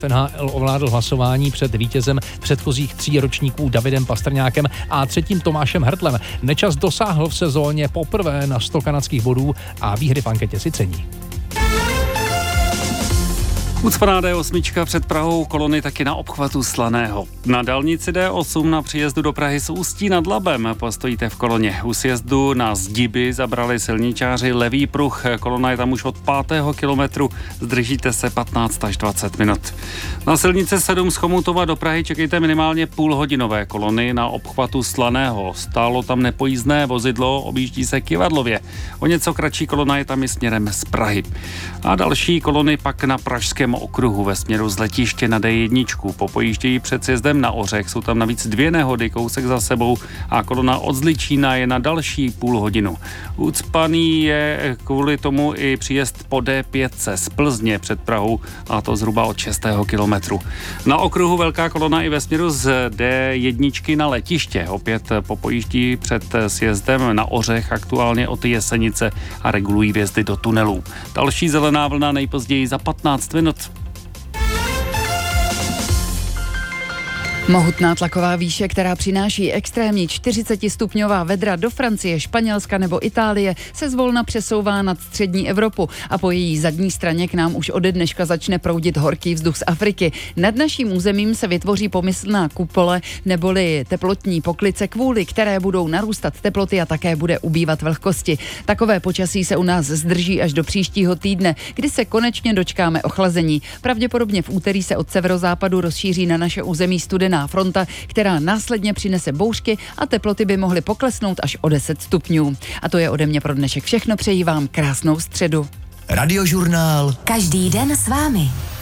NHL ovládl hlasování před vítězem předchozích 3 ročníků Davidem Pastrňákem a 3. Tomášem Hertlem. Nečas dosáhl v sezóně poprvé na 100 kanadských bodů a výhry v anketě si cení. Ucpaná D8 před Prahou, kolony taky na obchvatu Slaného. Na dálnici D8 na příjezdu do Prahy z Ústí nad Labem postojíte v koloně. U sjezdu na Zdiby zabrali silničáři levý pruh. Kolona je tam už od 5. kilometru. Zdržíte se 15 až 20 minut. Na silnice 7 z Chomutova do Prahy čekejte minimálně půlhodinové kolony na obchvatu Slaného. Stálo tam nepojízdné vozidlo, objíždí se Kyvadlově. O něco kratší kolona je tam i směrem z Prahy. A další kolony pak na pražském okruhu ve směru z letiště na D1. Popojíždějí před sjezdem na Ořech, jsou tam navíc 2 nehody kousek za sebou a kolona od Zličína je na další půlhodinu. Ucpaný je kvůli tomu i příjezd po D5 z Plzně před Prahou a to zhruba od 6. kilometru. Na okruhu velká kolona i ve směru z D1 na letiště. Opět popojíždí před sjezdem na Ořech aktuálně od Jesenice a regulují vjezdy do tunelů. Další zelená vlna nejpozději za 15 minut. Mohutná tlaková výše, která přináší extrémní 40stupňová vedra do Francie, Španělska nebo Itálie, se zvolna přesouvá nad střední Evropu a po její zadní straně k nám už ode dneška začne proudit horký vzduch z Afriky. Nad naším územím se vytvoří pomyslná kupole neboli teplotní poklice, kvůli které budou narůstat teploty a také bude ubývat vlhkosti. Takové počasí se u nás zdrží až do příštího týdne, kdy se konečně dočkáme ochlazení. Pravděpodobně v úterý se od severozápadu rozšíří na naše území studená fronta, která následně přinese bouřky a teploty by mohly poklesnout až o 10 stupňů. A to je ode mě pro dnešek všechno, přeji vám krásnou středu. Radiožurnál. Každý den s vámi.